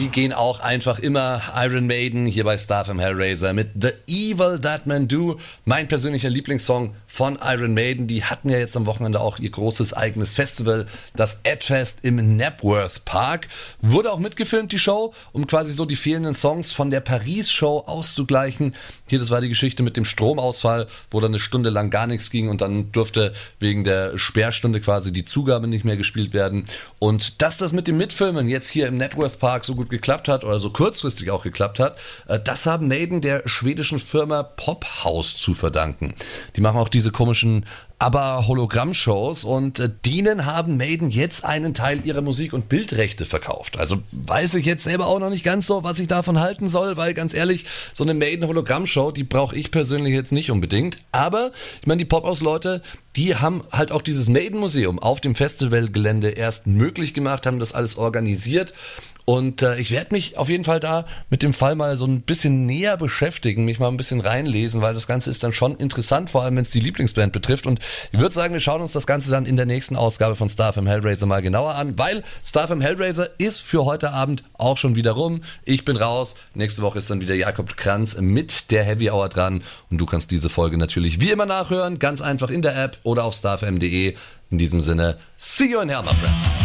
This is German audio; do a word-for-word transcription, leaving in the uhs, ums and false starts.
die gehen auch einfach immer. Iron Maiden hier bei Star F M Hellraiser mit The Evil That Men Do. Mein persönlicher Lieblingssong von Iron Maiden. Die hatten ja jetzt am Wochenende auch ihr großes eigenes Festival, das Edfest im Knapworth Park. Wurde auch mitgefilmt, die Show, um quasi so die fehlenden Songs von der Paris-Show auszugleichen. Hier, das war die Geschichte mit dem Stromausfall, wo dann eine Stunde lang gar nichts ging und dann durfte wegen der Sperrstunde quasi die Zugabe nicht mehr gespielt werden. Und dass das mit dem Mitfilmen jetzt hier im Knapworth Park so gut geklappt hat oder so kurzfristig auch geklappt hat, das haben Maiden der schwedischen Firma Pophouse zu verdanken. Die machen auch diese komischen aber Hologramm-Shows und äh, denen haben Maiden jetzt einen Teil ihrer Musik- und Bildrechte verkauft. Also weiß ich jetzt selber auch noch nicht ganz so, was ich davon halten soll, weil ganz ehrlich, so eine Maiden-Hologramm-Show, die brauche ich persönlich jetzt nicht unbedingt. Aber ich meine, die Pophouse-Leute, die haben halt auch dieses Maiden-Museum auf dem Festivalgelände erst möglich gemacht, haben das alles organisiert. Und äh, ich werde mich auf jeden Fall da mit dem Fall mal so ein bisschen näher beschäftigen, mich mal ein bisschen reinlesen, weil das Ganze ist dann schon interessant, vor allem wenn es die Lieblingsband betrifft. Und ich würde sagen, wir schauen uns das Ganze dann in der nächsten Ausgabe von Star F M Hellraiser mal genauer an, weil Star F M Hellraiser ist für heute Abend auch schon wieder rum. Ich bin raus. Nächste Woche ist dann wieder Jakob Kranz mit der Heavy Hour dran. Und du kannst diese Folge natürlich wie immer nachhören, ganz einfach in der App oder auf starfm punkt de. In diesem Sinne, see you in hell, my friend.